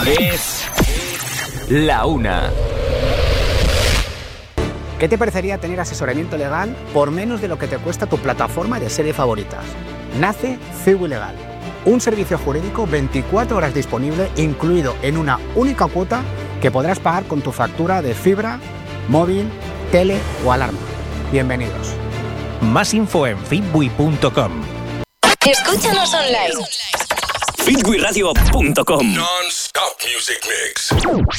Es la una. ¿Qué te parecería tener asesoramiento legal por menos de lo que te cuesta tu plataforma de series favoritas? Nace Ciwi Legal, un servicio jurídico 24 horas disponible, incluido en una única cuota que podrás pagar con tu factura de fibra, móvil, tele o alarma. Bienvenidos. Más info en fitwi.com. Escúchanos online. fitwiradio.com. Non-stop music mix.